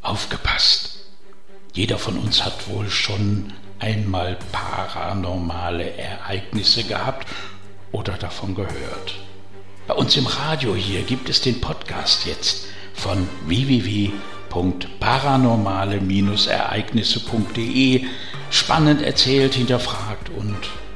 Aufgepasst! Jeder von uns hat wohl schon einmal paranormale Ereignisse gehabt oder davon gehört. Bei uns im Radio hier gibt es den Podcast jetzt von www.paranormale-ereignisse.de. Spannend erzählt, hinterfragt und